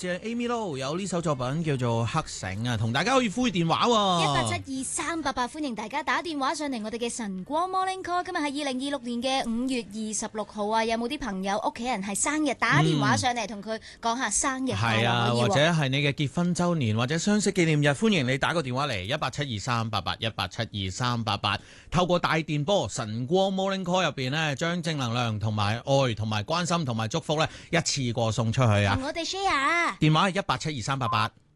自 Amy Lo 有呢首作品叫做《黑繩》啊，同大家可以呼電話喎。 1872388，歡迎大家打電話上嚟我哋嘅晨光 Morning Call。今日係2026年嘅5月26號啊，有冇啲朋友屋企人係生日，打電話上嚟同佢講下生日快樂？ 係啊，或者係你嘅結婚週年或者相識紀念日，歡迎你打個電話嚟1872388，1872388，透過大電波晨光 Morning Call 入邊呢，將正能量同埋愛同埋關心同埋祝福呢一次過送出去啊！ 同我哋 share 電話係1872388。